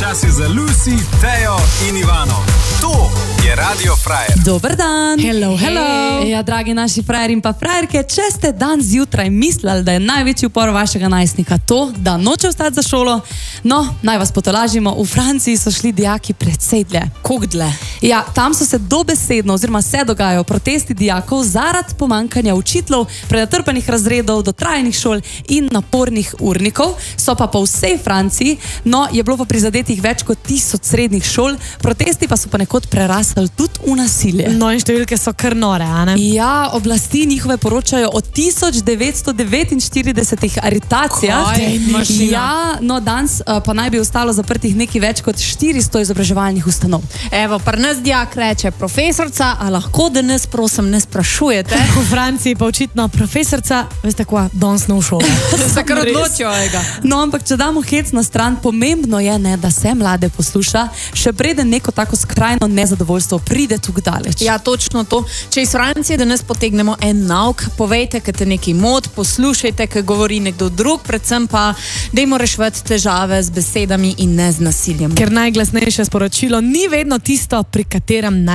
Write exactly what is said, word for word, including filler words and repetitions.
Čas je za Lucy, Tejo in Ivano. To je Radio Frajer. Dober dan. Hello, hello. Hey. Ja, dragi naši frajer in pa frajerke, če ste dan zjutraj mislili, da je največji upor vašega najstnika to, da noče vstati za šolo, no, naj vas potolažimo, v Franciji so šli dijaki precej dlje. Koliko dlje? Ja, tam so se dobesedno, oziroma se dogajajo protesti dijakov zaradi pomanjkanja učiteljev, prenatrpanih razredov, dotrajanih šol in napornih urnikov. So pa po vsej Franciji, no, je bilo pa prizadetih več kot tisoč srednjih šol, protesti pa so ponekod prerasli tudi v nasilje. No, in številke so kar nore, a ne? Ja, oblasti njihove poročajo o tisoč devetsto devetinštiridesetih aretacijah. Ja, no, danes uh, pa naj bi ostalo zaprtih nekaj več kot štiristo izobraževalnih ustanov. Evo, pa nas dijak reče, profesorca, a lahko danes, prosim, ne sprašujete? V Franciji pa očitno profesorca, veste kva, danes ne v šolo. Se kar odločijo, ega. No, ampak če damo hec na stran, pomembno je, ne, da se mlade posluša, še preden neko tako skrajno nezadovoljstvo pride tukaj daleč. Ja, točno to. Če iz Francije danes potegnemo en nauk, povejte, kaj te neki mod, poslušajte, kaj govori nekdo drug, predvsem pa dajmo reševati težave z besedami in ne z nasiljem. Ker najglasnejše sporočilo ni vedno tisto, pri katerem naj